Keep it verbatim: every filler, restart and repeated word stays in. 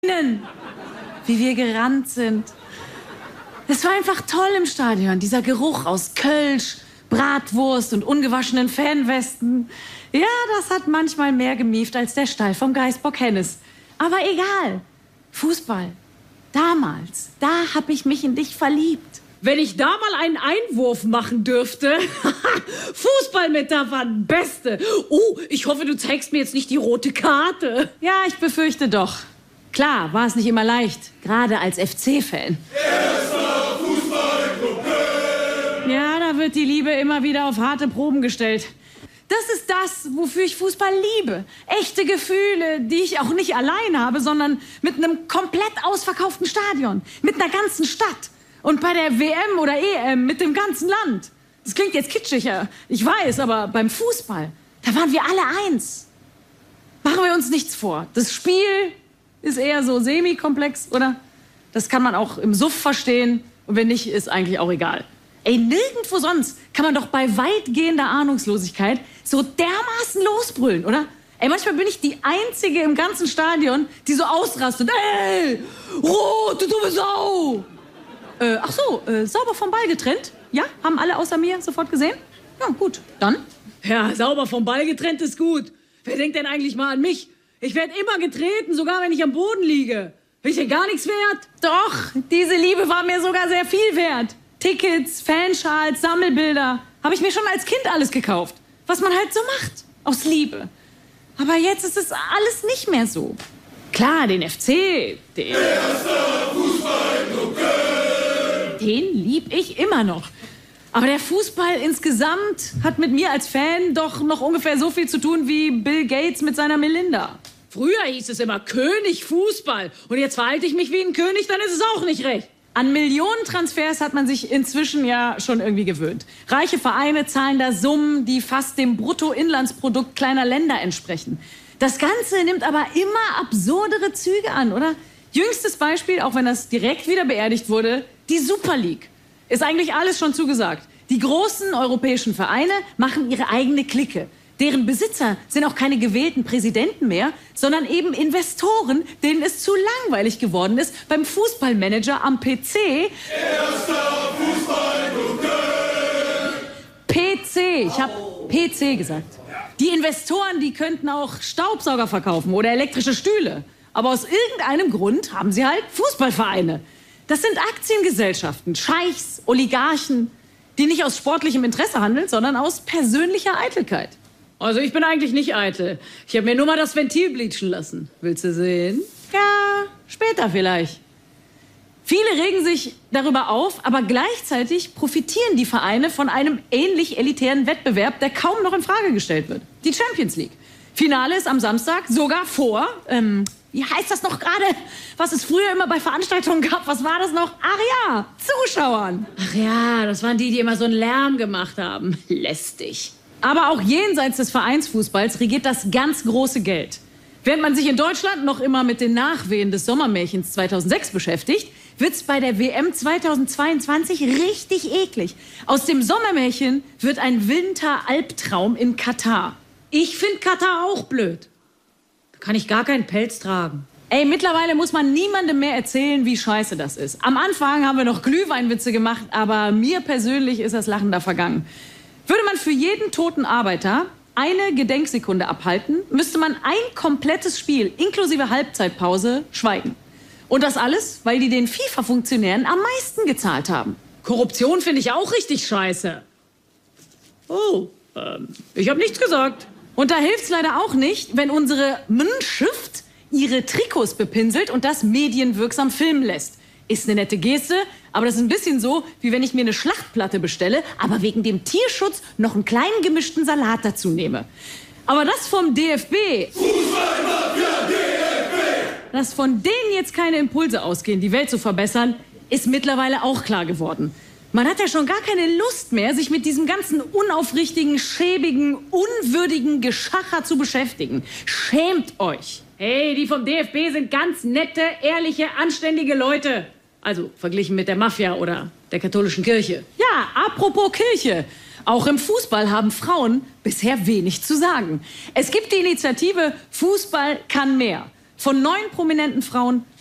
wie wir gerannt sind. Es war einfach toll im Stadion, dieser Geruch aus Kölsch, Bratwurst und ungewaschenen Fanwesten. Ja, das hat manchmal mehr gemieft als der Stall vom Geißbock Hennes. Aber egal. Fußball. Damals, da hab ich mich in dich verliebt. Wenn ich da mal einen Einwurf machen dürfte. Fußballmetaphern, beste. Oh, ich hoffe, du zeigst mir jetzt nicht die rote Karte. Ja, ich befürchte doch. Klar, war es nicht immer leicht, gerade als F C-Fan. Erster Fußballclub Köln! Ja, da wird die Liebe immer wieder auf harte Proben gestellt. Das ist das, wofür ich Fußball liebe. Echte Gefühle, die ich auch nicht allein habe, sondern mit einem komplett ausverkauften Stadion. Mit einer ganzen Stadt. Und bei der W M oder E M mit dem ganzen Land. Das klingt jetzt kitschiger, ich weiß, aber beim Fußball, da waren wir alle eins. Machen wir uns nichts vor. Das Spiel ist eher so semi-komplex, oder? Das kann man auch im Suff verstehen. Und wenn nicht, ist eigentlich auch egal. Ey, nirgendwo sonst kann man doch bei weitgehender Ahnungslosigkeit so dermaßen losbrüllen, oder? Ey, manchmal bin ich die Einzige im ganzen Stadion, die so ausrastet. Ey, rot, du dumme Sau! Äh, ach so, äh, sauber vom Ball getrennt? Ja, haben alle außer mir sofort gesehen? Ja, gut, dann. Ja, sauber vom Ball getrennt ist gut. Wer denkt denn eigentlich mal an mich? Ich werde immer getreten, sogar wenn ich am Boden liege. Bin ich denn gar nichts wert? Doch, diese Liebe war mir sogar sehr viel wert. Tickets, Fanschals, Sammelbilder. Habe ich mir schon als Kind alles gekauft. Was man halt so macht. Aus Liebe. Aber jetzt ist es alles nicht mehr so. Klar, den F C, den... Erster Fußballclub Köln! Den lieb ich immer noch. Aber der Fußball insgesamt hat mit mir als Fan doch noch ungefähr so viel zu tun wie Bill Gates mit seiner Melinda. Früher hieß es immer König Fußball. Und jetzt verhalte ich mich wie ein König, dann ist es auch nicht recht. An Millionentransfers hat man sich inzwischen ja schon irgendwie gewöhnt. Reiche Vereine zahlen da Summen, die fast dem Bruttoinlandsprodukt kleiner Länder entsprechen. Das Ganze nimmt aber immer absurdere Züge an, oder? Jüngstes Beispiel, auch wenn das direkt wieder beerdigt wurde, die Super League. Ist eigentlich alles schon zugesagt. Die großen europäischen Vereine machen ihre eigene Clique. Deren Besitzer sind auch keine gewählten Präsidenten mehr, sondern eben Investoren, denen es zu langweilig geworden ist, beim Fußballmanager am P C... Erster Fußballclub Köln! P C, ich habe P C gesagt. Die Investoren, die könnten auch Staubsauger verkaufen oder elektrische Stühle. Aber aus irgendeinem Grund haben sie halt Fußballvereine. Das sind Aktiengesellschaften, Scheichs, Oligarchen, die nicht aus sportlichem Interesse handeln, sondern aus persönlicher Eitelkeit. Also ich bin eigentlich nicht eitel. Ich habe mir nur mal das Ventil bleachen lassen. Willst du sehen? Ja, später vielleicht. Viele regen sich darüber auf, aber gleichzeitig profitieren die Vereine von einem ähnlich elitären Wettbewerb, der kaum noch in Frage gestellt wird. Die Champions League. Finale ist am Samstag, sogar vor, ähm, wie heißt das noch gerade, was es früher immer bei Veranstaltungen gab? Was war das noch? Ach ja, Zuschauern. Ach ja, das waren die, die immer so einen Lärm gemacht haben. Lästig. Aber auch jenseits des Vereinsfußballs regiert das ganz große Geld. Während man sich in Deutschland noch immer mit den Nachwehen des Sommermärchens zweitausendsechs beschäftigt, wird's bei der W M zweitausendzweiundzwanzig richtig eklig. Aus dem Sommermärchen wird ein Winteralbtraum in Katar. Ich finde Katar auch blöd. Da kann ich gar keinen Pelz tragen. Ey, mittlerweile muss man niemandem mehr erzählen, wie scheiße das ist. Am Anfang haben wir noch Glühweinwitze gemacht, aber mir persönlich ist das Lachen da vergangen. Würde man für jeden toten Arbeiter eine Gedenksekunde abhalten, müsste man ein komplettes Spiel inklusive Halbzeitpause schweigen. Und das alles, weil die den FIFA-Funktionären am meisten gezahlt haben. Korruption finde ich auch richtig scheiße. Oh, ähm, ich habe nichts gesagt. Und da hilft's leider auch nicht, wenn unsere Mannschaft ihre Trikots bepinselt und das medienwirksam filmen lässt. Ist eine nette Geste, aber das ist ein bisschen so, wie wenn ich mir eine Schlachtplatte bestelle, aber wegen dem Tierschutz noch einen kleinen gemischten Salat dazu nehme. Aber das vom D F B... Fußballmafia D F B! Dass von denen jetzt keine Impulse ausgehen, die Welt zu verbessern, ist mittlerweile auch klar geworden. Man hat ja schon gar keine Lust mehr, sich mit diesem ganzen unaufrichtigen, schäbigen, unwürdigen Geschacher zu beschäftigen. Schämt euch! Hey, die vom D F B sind ganz nette, ehrliche, anständige Leute. Also verglichen mit der Mafia oder der katholischen Kirche. Ja, apropos Kirche. Auch im Fußball haben Frauen bisher wenig zu sagen. Es gibt die Initiative Fußball kann mehr. Von neun prominenten Frauen